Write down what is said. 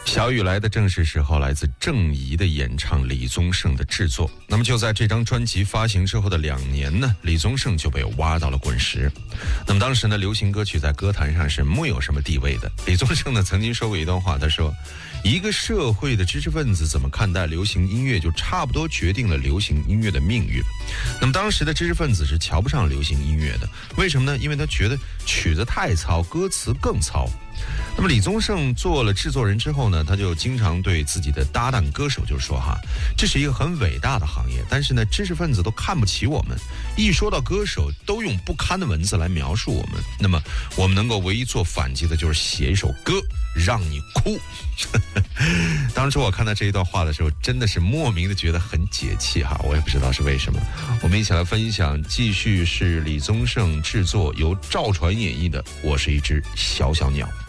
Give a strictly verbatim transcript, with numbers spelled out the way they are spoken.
小雨来的正是时候，来自郑怡的演唱，李宗盛的制作。那么就在这张专辑发行之后的两年呢，李宗盛就被挖到了滚石。那么当时呢，流行歌曲在歌坛上是木有什么地位的。李宗盛呢曾经说过一段话，他说：一个社会的知识分子怎么看待流行音乐，就差不多决定了流行音乐的命运。那么当时的知识分子是瞧不上流行音乐的，为什么呢？因为他觉得曲子太糙，歌词更糙。那么李宗盛做了制作人之后呢，他就经常对自己的搭档歌手就说哈，这是一个很伟大的行业，但是呢，知识分子都看不起我们，一说到歌手都用不堪的文字来描述我们，那么我们能够唯一做反击的就是写一首歌让你哭。当初我看到这一段话的时候，真的是莫名的觉得很解气哈，我也不知道是为什么。我们一起来分享，继续是李宗盛制作，由赵传演绎的《我是一只小小鸟》。